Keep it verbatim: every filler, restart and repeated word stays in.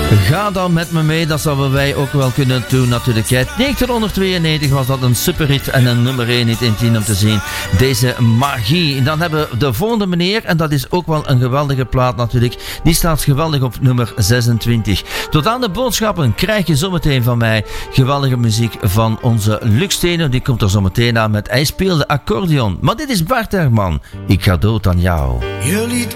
Ga dan met me mee, dat zouden wij ook wel kunnen doen natuurlijk. negentien tweeënnegentig was dat een superhit en een nummer één hit in tien om te zien. Deze magie. En dan hebben we de volgende meneer, en dat is ook wel een geweldige plaat natuurlijk. Die staat geweldig op nummer zesentwintig. Tot aan de boodschappen krijg je zometeen van mij geweldige muziek van onze Lux Steno. Die komt er zometeen aan met Hij speelde accordeon. Maar dit is Bart Herman. Ik ga dood aan jou. Je liet